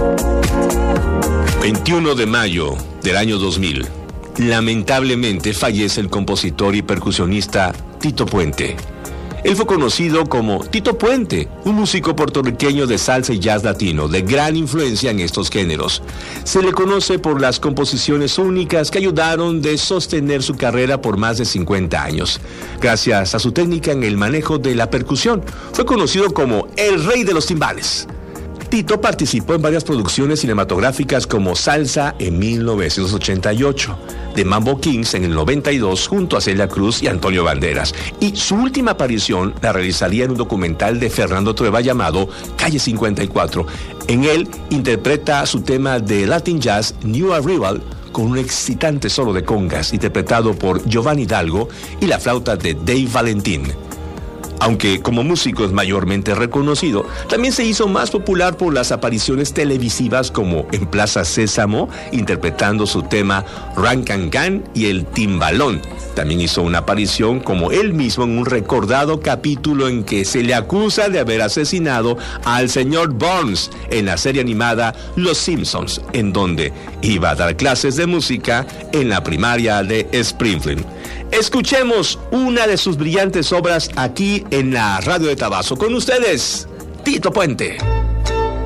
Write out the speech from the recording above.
21 de mayo del año 2000. Lamentablemente fallece el compositor y percusionista Tito Puente. Él fue conocido como Tito Puente, un músico puertorriqueño de salsa y jazz latino, de gran influencia en estos géneros. Se le conoce por las composiciones únicas que ayudaron de sostener su carrera por más de 50 años. Gracias a su técnica en el manejo de la percusión, fue conocido como el rey de los timbales. Tito participó en varias producciones cinematográficas como Salsa en 1988, The Mambo Kings en el 92 junto a Celia Cruz y Antonio Banderas, y su última aparición la realizaría en un documental de Fernando Trueba llamado Calle 54. En él interpreta su tema de Latin Jazz New Arrival con un excitante solo de congas interpretado por Giovanni Hidalgo y la flauta de Dave Valentín. Aunque como músico es mayormente reconocido, también se hizo más popular por las apariciones televisivas como en Plaza Sésamo, interpretando su tema Ran-Can-Can y el Timbalón. También hizo una aparición como él mismo en un recordado capítulo en que se le acusa de haber asesinado al señor Burns en la serie animada Los Simpsons, en donde iba a dar clases de música en la primaria de Springfield. Escuchemos una de sus brillantes obras aquí en la Radio de Tabasco. Con ustedes, Tito Puente.